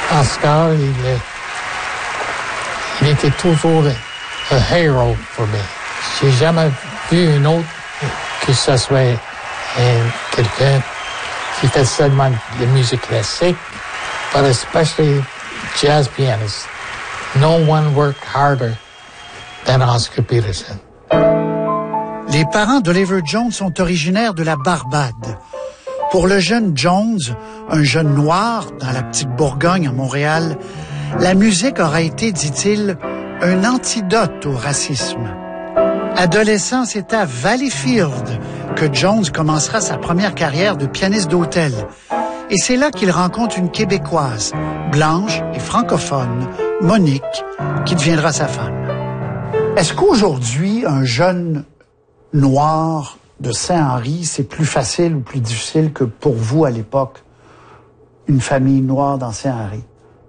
Oscar, il était toujours un héros pour moi. J'ai jamais vu un autre que ce soit quelqu'un qui fait seulement de la musique classique, but especially jazz pianist. No one worked harder than Oscar Peterson. Les parents d'Oliver Jones sont originaires de la Barbade. Pour le jeune Jones, un jeune noir dans la petite Bourgogne à Montréal, la musique aura été, dit-il, un antidote au racisme. Adolescent, c'est à Valleyfield que Jones commencera sa première carrière de pianiste d'hôtel. Et c'est là qu'il rencontre une Québécoise, blanche et francophone, Monique, qui deviendra sa femme. Est-ce qu'aujourd'hui, un jeune noir de Saint-Henri, c'est plus facile ou plus difficile que pour vous à l'époque, une famille noire dans Saint-Henri?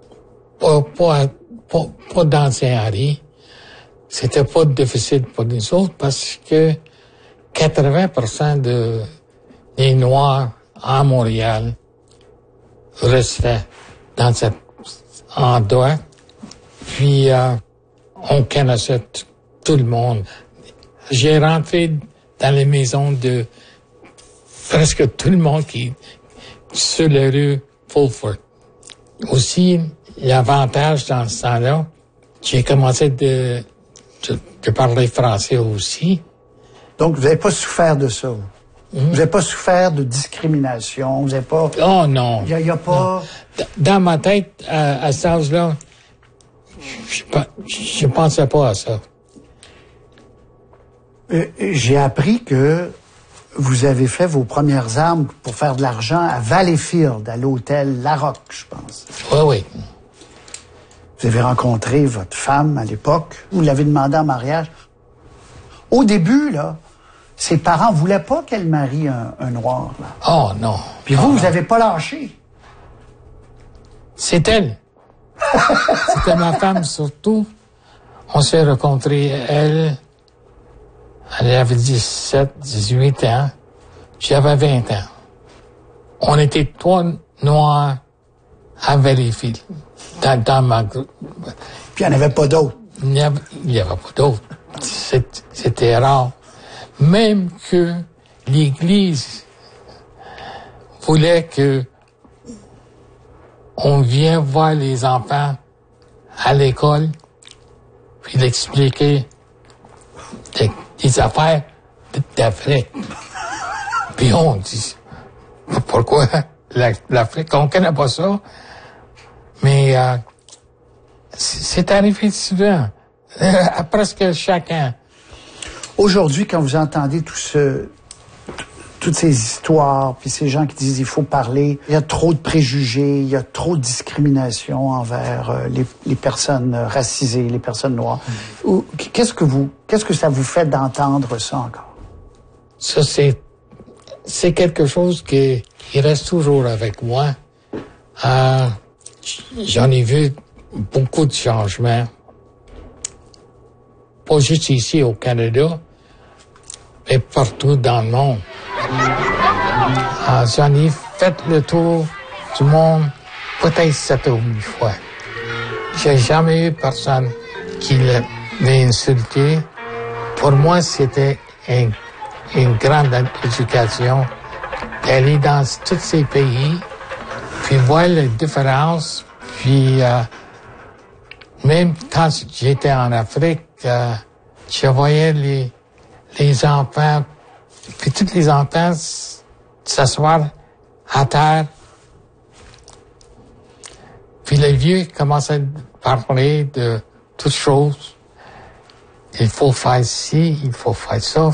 Pas dans Saint-Henri. C'était pas difficile pour nous autres parce que 80% des Noirs à Montréal restaient dans cet endroit. Puis, on connaissait tout le monde. J'ai rentré dans les maisons de presque tout le monde qui sur la rue Fulford. Aussi, l'avantage dans ce temps-là, j'ai commencé de parler français aussi. Donc, vous n'avez pas souffert de ça? Vous n'avez pas souffert de discrimination? Vous n'avez pas... Oh non! Il n'y a pas... Non. Dans ma tête, à cet âge-là, je pensais pas à ça. J'ai appris que vous avez fait vos premières armes pour faire de l'argent à Valleyfield, à l'hôtel La Roque, je pense. Oui. Vous avez rencontré votre femme à l'époque. Vous l'avez demandé en mariage. Au début, là, ses parents voulaient pas qu'elle marie un noir, là. Oh non. Puis vous n'avez pas lâché. C'est elle. C'était ma femme surtout. On s'est rencontrés, elle avait 17, 18 ans. J'avais 20 ans. On était trois noirs à Valleyfield, dans ma groupe. Puis il n'y en avait pas d'autres. Il n'y avait pas d'autres. C'était rare. Même que l'Église voulait que on vienne voir les enfants à l'école, puis l'expliquer des affaires d'Afrique. Puis on dit, pourquoi l'Afrique? On ne connaît pas ça. Mais c'est arrivé souvent, à presque chacun. Aujourd'hui, quand vous entendez toutes ces histoires, puis ces gens qui disent il faut parler, il y a trop de préjugés, il y a trop de discrimination envers les personnes racisées, les personnes noires. Qu'est-ce que ça vous fait d'entendre ça encore? Ça, c'est quelque chose qui reste toujours avec moi. J'en ai vu beaucoup de changements. Pas juste ici au Canada, mais partout dans le monde. J'en ai fait le tour du monde peut-être 7 ou 8 fois. J'ai jamais eu personne qui m'a insulté. Pour moi, c'était une grande éducation d'aller dans tous ces pays, puis voir les différences. Puis même quand j'étais en Afrique, je voyais les enfants, puis tous les enfants s'asseoir à terre. Puis les vieux commençaient à parler de toutes choses. Il faut faire ci, il faut faire ça.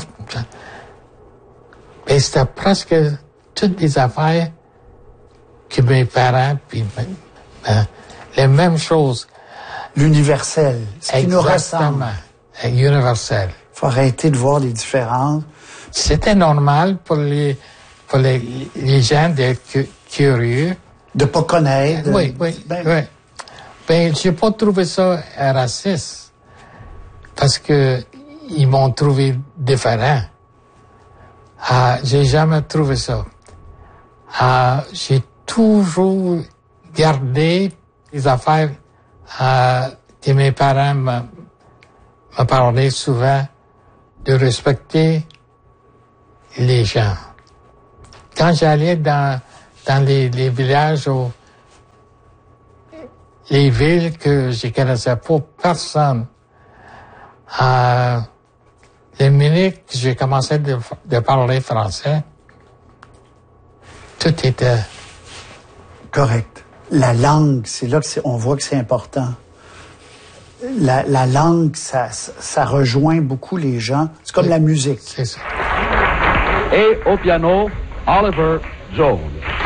Mais c'était presque toutes les affaires que mes parents, puis les mêmes choses. L'universel, ce qui nous ressemble. Universel. Il faut arrêter de voir les différences. C'était normal pour les gens d'être curieux. De pas connaître. Oui. Ben, j'ai pas trouvé ça raciste. Parce que ils m'ont trouvé différent. J'ai jamais trouvé ça. J'ai toujours gardé les affaires que mes parents me parlaient souvent, de respecter les gens. Quand j'allais dans les villages ou les villes que je connaissais pas personne, les minutes que j'ai commencé de parler français, tout était correct. La langue, c'est là que on voit que c'est important. La langue, ça rejoint beaucoup les gens. C'est comme la musique. C'est ça. Et au piano, Oliver Jones.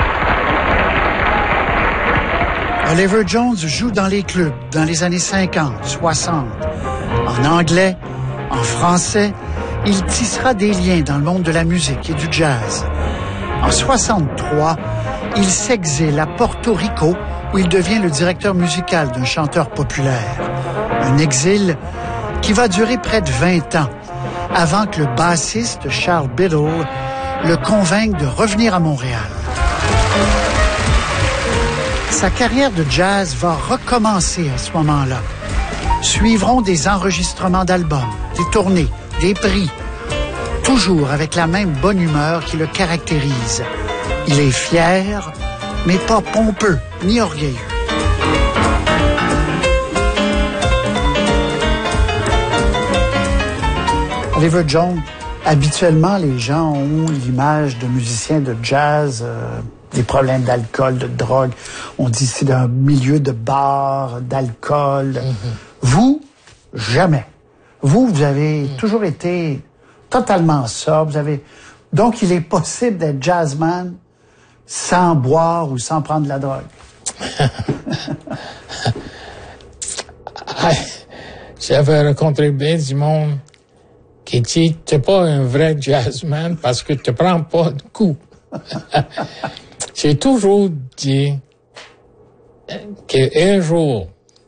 Oliver Jones joue dans les clubs dans les années 50, 60. En anglais, en français, il tissera des liens dans le monde de la musique et du jazz. En 63, il s'exile à Porto Rico où il devient le directeur musical d'un chanteur populaire. Un exil qui va durer près de 20 ans avant que le bassiste Charles Biddle le convainque de revenir à Montréal. Sa carrière de jazz va recommencer à ce moment-là. Suivront des enregistrements d'albums, des tournées, des prix, toujours avec la même bonne humeur qui le caractérise. Il est fier, mais pas pompeux ni orgueilleux. Oliver Jones, habituellement, les gens ont l'image de musiciens de jazz, des problèmes d'alcool, de drogue. On dit c'est d'un milieu de bar, d'alcool. Mm-hmm. Vous, jamais. Vous avez toujours été totalement sobre. Donc, il est possible d'être jazzman sans boire ou sans prendre de la drogue. J'avais rencontré bien du monde qui dit « T'es pas un vrai jazzman parce que tu prends pas de coups. » J'ai toujours dit qu'un jour,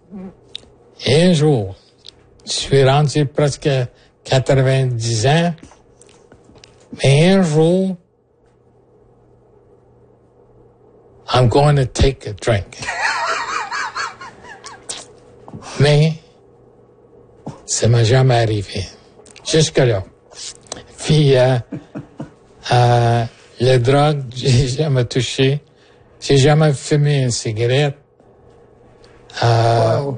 je suis rendu presque 90 ans, mais un jour, I'm going to take a drink. Mais ça m'a jamais arrivé. Jusque-là. Puis, la drogue, j'ai jamais touché. J'ai jamais fumé une cigarette. Wow.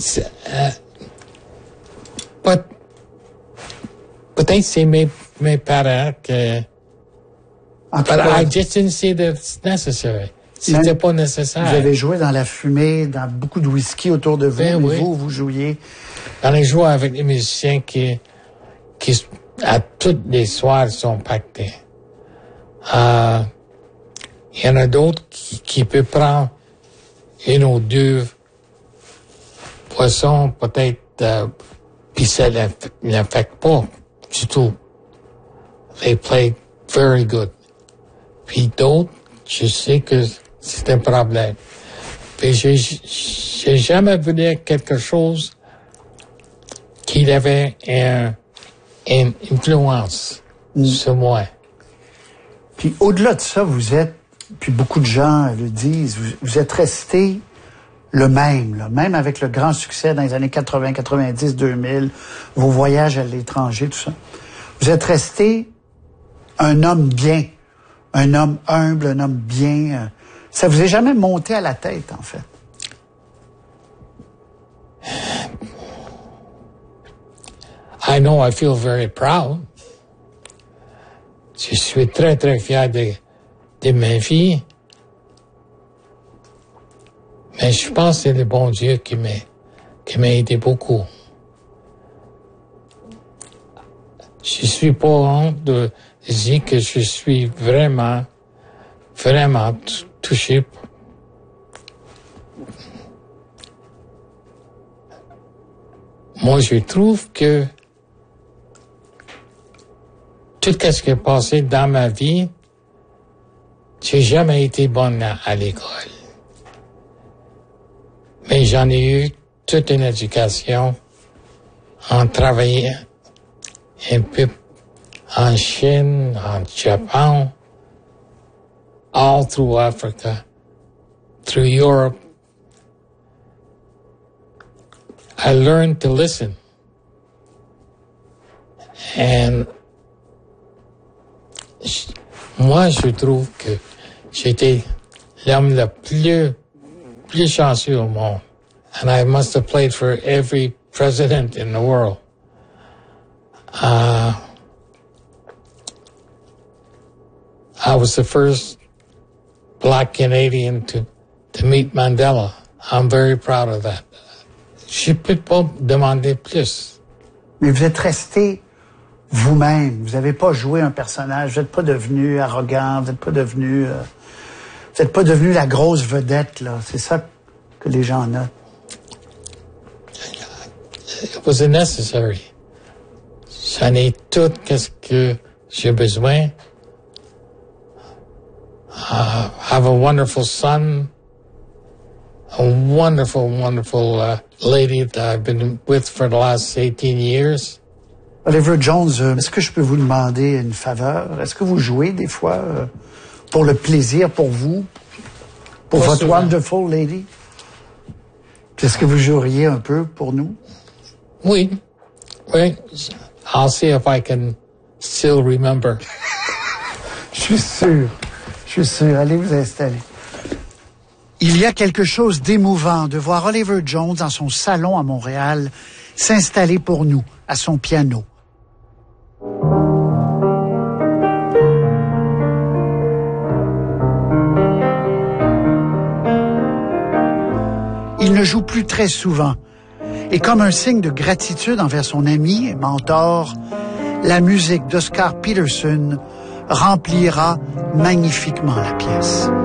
Peut-être c'est mes parents que... But I just didn't see that it's necessary. C'était pas nécessaire. Vous avez joué dans la fumée, dans beaucoup de whisky autour de vous, ben mais oui. vous jouiez. On a joué avec des musiciens qui à tous les soirs sont pactés. Il y en a d'autres qui peuvent prendre une ou deux poissons, peut-être, puis ça l'affecte pas du tout. They played very good. Puis d'autres, je sais que c'est un problème. Puis j'ai jamais vu quelque chose qui avait une influence sur moi. Puis au-delà de ça, puis beaucoup de gens le disent, vous êtes resté le même, là, même avec le grand succès dans les années 80, 90, 2000, vos voyages à l'étranger, tout ça. Vous êtes resté un homme bien, un homme humble, un homme bien. Ça vous est jamais monté à la tête, en fait? I know I feel very proud. Je suis très, très fier de ma vie. Mais je pense que c'est le bon Dieu qui m'a aidé beaucoup. Je suis pas honte de dire que je suis vraiment, vraiment touché. Moi, je trouve que tout ce qui est passé dans ma vie, j'ai jamais été bonne à l'école. Mais j'en ai eu toute une éducation en travaillant un peu en Chine, en Japon, all through Africa, through Europe. I learned to listen. And moi, je trouve que j'étais l'homme le plus chanceux au monde. And I must have played for every president in the world. I was the first Black Canadian to meet Mandela. I'm very proud of that. Je peux pas demander plus. Mais vous êtes resté vous-même. Vous n'avez pas joué un personnage. Vous n'êtes pas devenu arrogant. Vous n'êtes pas devenu la grosse vedette, là. C'est ça que les gens notent. It was necessary. J'en ai tout qu'est-ce que j'ai besoin. Have a wonderful son. A wonderful lady that I've been with for the last 18 years. Oliver Jones, est-ce que je peux vous demander une faveur? Est-ce que vous jouez des fois pour le plaisir, pour vous, pour Pas votre souvent. wonderful lady? Est-ce que vous joueriez un peu pour nous? Oui. I'll see if I can still remember. Je suis sûr. Allez vous installer. Il y a quelque chose d'émouvant de voir Oliver Jones dans son salon à Montréal s'installer pour nous à son piano. Il ne joue plus très souvent. Et comme un signe de gratitude envers son ami et mentor, la musique d'Oscar Peterson remplira magnifiquement la pièce.